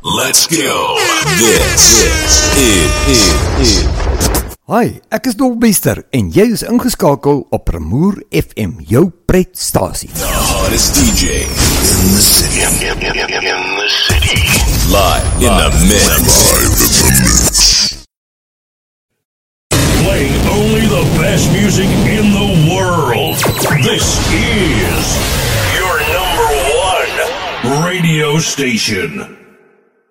Let's go. This is. Hi, ek is Dolbester en jy is ingeskakel op Remoer FM, jou pretstasie. The hottest DJ in the city. In the city. Live in the mix. Playing only the best music in the world. This is your number one radio station.